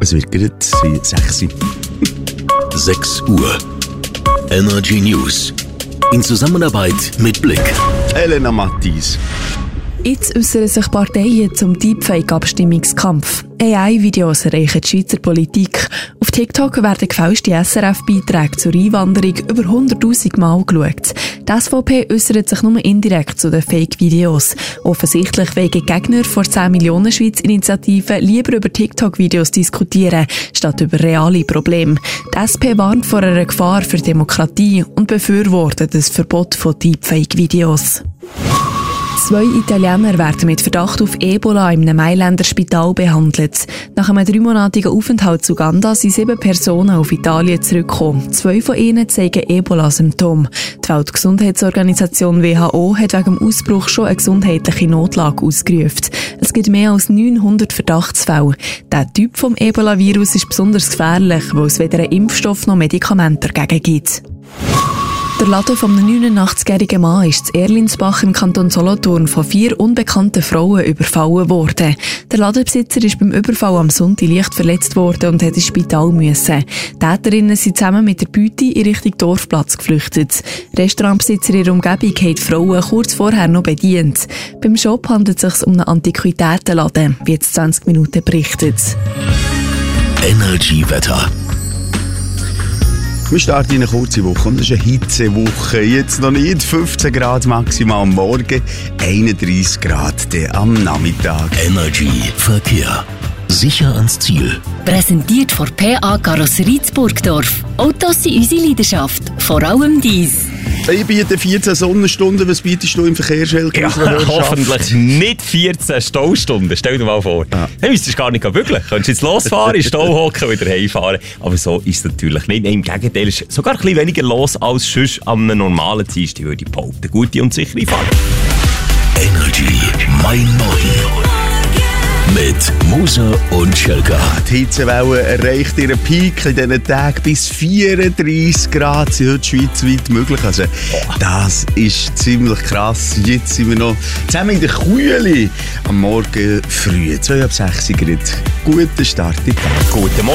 Es wird gerade 6 Uhr. 6 Uhr. Energy News. In Zusammenarbeit mit Blick. Elena Mattis. Jetzt äußern sich Parteien zum Deepfake-Abstimmungskampf. AI-Videos erreichen die Schweizer Politik. Auf TikTok werden gefälschte SRF-Beiträge zur Einwanderung über 100'000 Mal geschaut. Die SVP äußert sich nur indirekt zu den Fake-Videos. Offensichtlich wegen Gegner vor 10 Millionen Schweiz-Initiativen lieber über TikTok-Videos diskutieren, statt über reale Probleme. Die SP warnt vor einer Gefahr für Demokratie und befürwortet das Verbot von Deepfake-Videos. 2 Italiener werden mit Verdacht auf Ebola in einem Mailänder Spital behandelt. Nach einem 3-monatigen Aufenthalt in Uganda sind 7 Personen auf Italien zurückgekommen. 2 von ihnen zeigen Ebola-Symptome. Die Weltgesundheitsorganisation WHO hat wegen dem Ausbruch schon eine gesundheitliche Notlage ausgerufen. Es gibt mehr als 900 Verdachtsfälle. Der Typ vom Ebola-Virus ist besonders gefährlich, weil es weder einen Impfstoff noch Medikamente dagegen gibt. Der Laden von einem 89-jährigen Mann ist in Erlinsbach im Kanton Solothurn von 4 unbekannten Frauen überfallen worden. Der Ladenbesitzer ist beim Überfall am Sonntag leicht verletzt worden und hat ins Spital müssen. Die Täterinnen sind zusammen mit der Beute in Richtung Dorfplatz geflüchtet. Restaurantbesitzer in der Umgebung haben die Frauen kurz vorher noch bedient. Beim Shop handelt es sich um einen Antiquitätenladen, wie jetzt 20 Minuten berichtet. Energy-Wetter. Wir starten in eine kurze Woche und das ist eine Hitzewoche. Jetzt noch nicht 15 Grad maximal am Morgen, 31 Grad am Nachmittag. Energy Verkehr. Sicher ans Ziel. Präsentiert von PA Karosserie Burgdorf. Autos sind unsere Leidenschaft, vor allem dies. Ich biete 14 Sonnenstunden. Was bietest du im Verkehrsschelker? Ja, hoffentlich nicht 14 Staustunden. Stell dir mal vor. Ja. Hey, müsstest du gar nicht wirklich. Könntest jetzt losfahren, in den Stau hocken, wieder heimfahren. Aber so ist es natürlich nicht. Im Gegenteil, ist sogar ein bisschen weniger los als sonst an einem normalen Dienstag, würde ich behaupten. Gute und sichere Fahrt. Energy, mein Morgen. Mit Musa und Schelka. Die Hitzewelle erreicht ihren Peak in diesen Tagen. Bis 34 Grad sind heute schweizweit möglich. Also, das ist ziemlich krass. Jetzt sind wir noch zusammen in der Kühle am Morgen früh. 2 ab 6 Grad. Guten Start in den Tag. Guten Morgen.